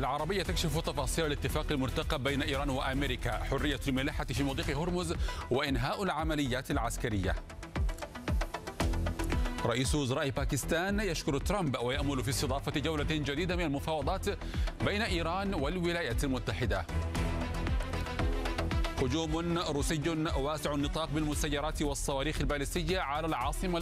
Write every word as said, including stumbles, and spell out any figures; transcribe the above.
العربية تكشف تفاصيل الاتفاق المرتقب بين إيران وأمريكا، حرية الملاحة في مضيق هرمز وإنهاء العمليات العسكرية. رئيس وزراء باكستان يشكر ترامب ويأمل في استضافة جولة جديدة من المفاوضات بين إيران والولايات المتحدة. هجوم روسي واسع النطاق بالمسيرات والصواريخ البالستية على العاصمة